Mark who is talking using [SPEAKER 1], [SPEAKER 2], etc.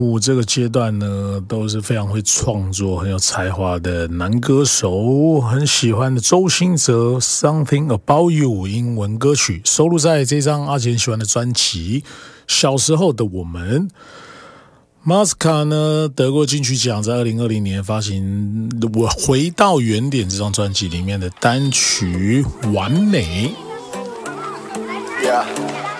[SPEAKER 1] 这个阶段呢，都是非常会创作、很有才华的男歌手。很喜欢的周兴哲《Something About You》英文歌曲，收录在这张阿杰很喜欢的专辑《小时候的我们》。马斯卡呢得过金曲奖，在2020年发行《我回到原点》这张专辑里面的单曲《完美》。
[SPEAKER 2] Yeah.